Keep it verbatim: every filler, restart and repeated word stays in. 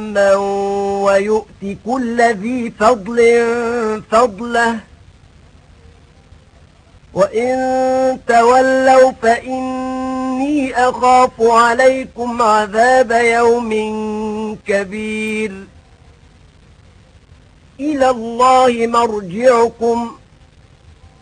عاما ويؤت كل ذي فضل فضله وإن تولوا فإني أخاف عليكم عذاب يوم كبير إلى الله مرجعكم